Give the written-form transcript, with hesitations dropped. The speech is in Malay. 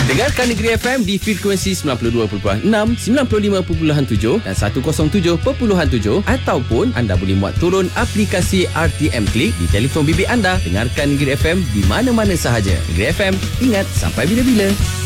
Dengarkan Negeri FM di frekuensi 92.6, 95.7 dan 107.7 ataupun anda boleh muat turun aplikasi RTM Klik di telefon bimbit anda. Dengarkan Negeri FM di mana-mana sahaja. Negeri FM, ingat sampai bila-bila.